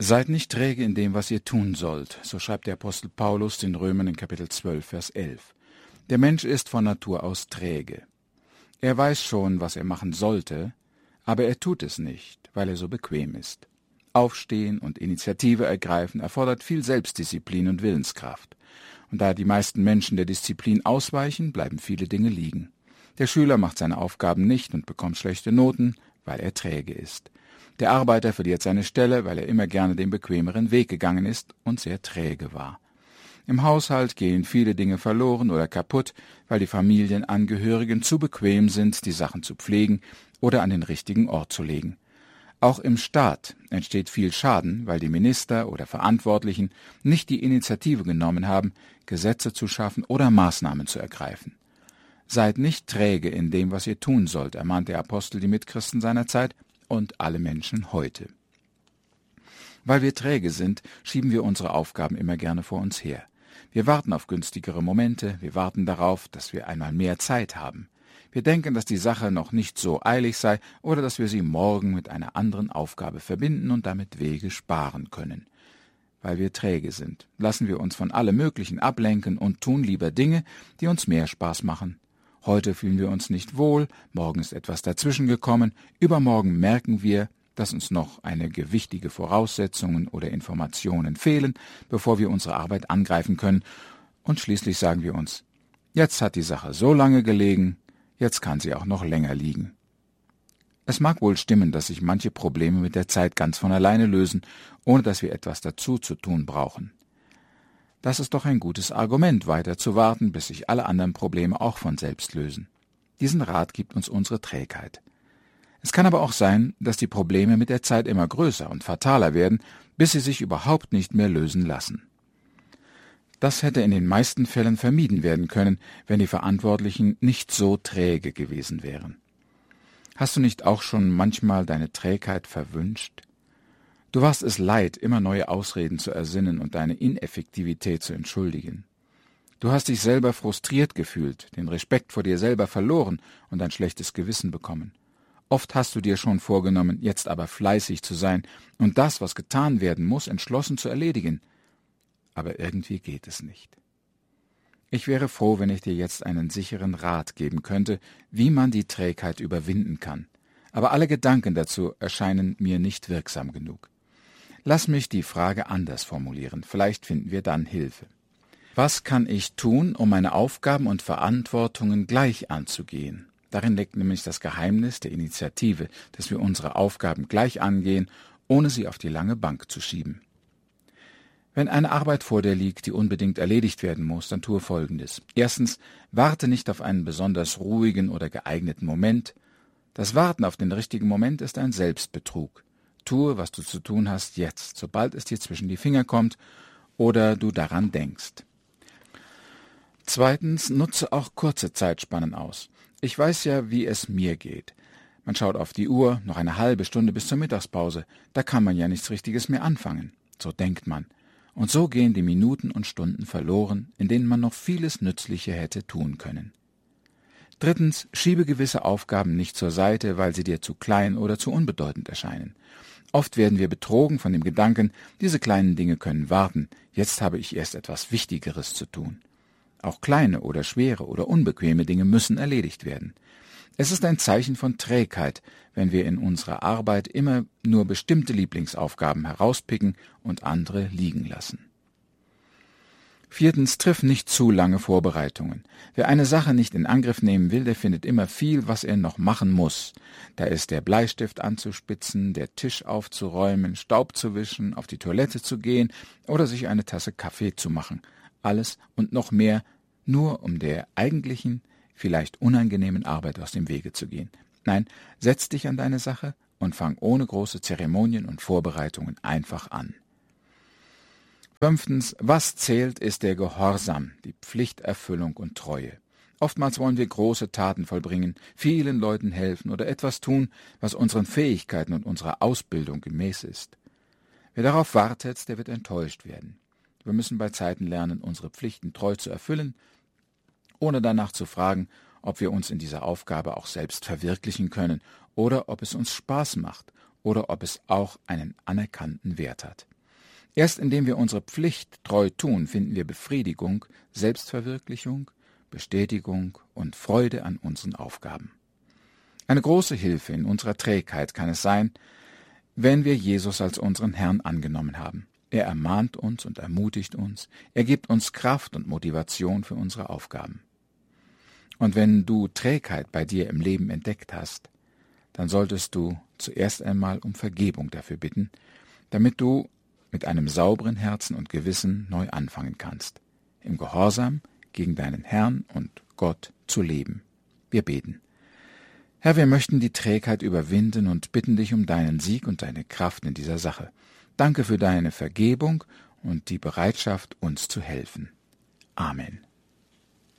Seid nicht träge in dem, was ihr tun sollt, so schreibt der Apostel Paulus den Römern in Kapitel 12, Vers 11. Der Mensch ist von Natur aus träge. Er weiß schon, was er machen sollte, aber er tut es nicht, weil er so bequem ist. Aufstehen und Initiative ergreifen erfordert viel Selbstdisziplin und Willenskraft. Und da die meisten Menschen der Disziplin ausweichen, bleiben viele Dinge liegen. Der Schüler macht seine Aufgaben nicht und bekommt schlechte Noten, weil er träge ist. Der Arbeiter verliert seine Stelle, weil er immer gerne den bequemeren Weg gegangen ist und sehr träge war. Im Haushalt gehen viele Dinge verloren oder kaputt, weil die Familienangehörigen zu bequem sind, die Sachen zu pflegen oder an den richtigen Ort zu legen. Auch im Staat entsteht viel Schaden, weil die Minister oder Verantwortlichen nicht die Initiative genommen haben, Gesetze zu schaffen oder Maßnahmen zu ergreifen. Seid nicht träge in dem, was ihr tun sollt, ermahnt der Apostel die Mitchristen seiner Zeit und alle Menschen heute. Weil wir träge sind, schieben wir unsere Aufgaben immer gerne vor uns her. Wir warten auf günstigere Momente, wir warten darauf, dass wir einmal mehr Zeit haben. Wir denken, dass die Sache noch nicht so eilig sei oder dass wir sie morgen mit einer anderen Aufgabe verbinden und damit Wege sparen können. Weil wir träge sind, lassen wir uns von allem Möglichen ablenken und tun lieber Dinge, die uns mehr Spaß machen. Heute fühlen wir uns nicht wohl, morgen ist etwas dazwischen gekommen, übermorgen merken wir, dass uns noch einige wichtige Voraussetzungen oder Informationen fehlen, bevor wir unsere Arbeit angreifen können, und schließlich sagen wir uns, jetzt hat die Sache so lange gelegen, jetzt kann sie auch noch länger liegen. Es mag wohl stimmen, dass sich manche Probleme mit der Zeit ganz von alleine lösen, ohne dass wir etwas dazu zu tun brauchen. Das ist doch ein gutes Argument, weiter zu warten, bis sich alle anderen Probleme auch von selbst lösen. Diesen Rat gibt uns unsere Trägheit. Es kann aber auch sein, dass die Probleme mit der Zeit immer größer und fataler werden, bis sie sich überhaupt nicht mehr lösen lassen. Das hätte in den meisten Fällen vermieden werden können, wenn die Verantwortlichen nicht so träge gewesen wären. Hast du nicht auch schon manchmal deine Trägheit verwünscht? Du warst es leid, immer neue Ausreden zu ersinnen und deine Ineffektivität zu entschuldigen. Du hast dich selber frustriert gefühlt, den Respekt vor dir selber verloren und ein schlechtes Gewissen bekommen. Oft hast du dir schon vorgenommen, jetzt aber fleißig zu sein und das, was getan werden muss, entschlossen zu erledigen. Aber irgendwie geht es nicht. Ich wäre froh, wenn ich dir jetzt einen sicheren Rat geben könnte, wie man die Trägheit überwinden kann. Aber alle Gedanken dazu erscheinen mir nicht wirksam genug. Lass mich die Frage anders formulieren, vielleicht finden wir dann Hilfe. Was kann ich tun, um meine Aufgaben und Verantwortungen gleich anzugehen? Darin liegt nämlich das Geheimnis der Initiative, dass wir unsere Aufgaben gleich angehen, ohne sie auf die lange Bank zu schieben. Wenn eine Arbeit vor dir liegt, die unbedingt erledigt werden muss, dann tue Folgendes. Erstens, warte nicht auf einen besonders ruhigen oder geeigneten Moment. Das Warten auf den richtigen Moment ist ein Selbstbetrug. Tue, was du zu tun hast, jetzt, sobald es dir zwischen die Finger kommt oder du daran denkst. Zweitens, nutze auch kurze Zeitspannen aus. Ich weiß ja, wie es mir geht. Man schaut auf die Uhr, noch eine halbe Stunde bis zur Mittagspause. Da kann man ja nichts Richtiges mehr anfangen. So denkt man. Und so gehen die Minuten und Stunden verloren, in denen man noch vieles Nützliche hätte tun können. Drittens, schiebe gewisse Aufgaben nicht zur Seite, weil sie dir zu klein oder zu unbedeutend erscheinen. Oft werden wir betrogen von dem Gedanken, diese kleinen Dinge können warten, jetzt habe ich erst etwas Wichtigeres zu tun. Auch kleine oder schwere oder unbequeme Dinge müssen erledigt werden. Es ist ein Zeichen von Trägheit, wenn wir in unserer Arbeit immer nur bestimmte Lieblingsaufgaben herauspicken und andere liegen lassen. Viertens, triff nicht zu lange Vorbereitungen. Wer eine Sache nicht in Angriff nehmen will, der findet immer viel, was er noch machen muss. Da ist der Bleistift anzuspitzen, der Tisch aufzuräumen, Staub zu wischen, auf die Toilette zu gehen oder sich eine Tasse Kaffee zu machen. Alles und noch mehr, nur um der eigentlichen, vielleicht unangenehmen Arbeit aus dem Wege zu gehen. Nein, setz dich an deine Sache und fang ohne große Zeremonien und Vorbereitungen einfach an. Fünftens, was zählt, ist der Gehorsam, die Pflichterfüllung und Treue. Oftmals wollen wir große Taten vollbringen, vielen Leuten helfen oder etwas tun, was unseren Fähigkeiten und unserer Ausbildung gemäß ist. Wer darauf wartet, der wird enttäuscht werden. Wir müssen bei Zeiten lernen, unsere Pflichten treu zu erfüllen, ohne danach zu fragen, ob wir uns in dieser Aufgabe auch selbst verwirklichen können oder ob es uns Spaß macht oder ob es auch einen anerkannten Wert hat. Erst indem wir unsere Pflicht treu tun, finden wir Befriedigung, Selbstverwirklichung, Bestätigung und Freude an unseren Aufgaben. Eine große Hilfe in unserer Trägheit kann es sein, wenn wir Jesus als unseren Herrn angenommen haben. Er ermahnt uns und ermutigt uns, er gibt uns Kraft und Motivation für unsere Aufgaben. Und wenn du Trägheit bei dir im Leben entdeckt hast, dann solltest du zuerst einmal um Vergebung dafür bitten, damit du mit einem sauberen Herzen und Gewissen neu anfangen kannst, im Gehorsam gegen deinen Herrn und Gott zu leben. Wir beten. Herr, wir möchten die Trägheit überwinden und bitten dich um deinen Sieg und deine Kraft in dieser Sache. Danke für deine Vergebung und die Bereitschaft, uns zu helfen. Amen.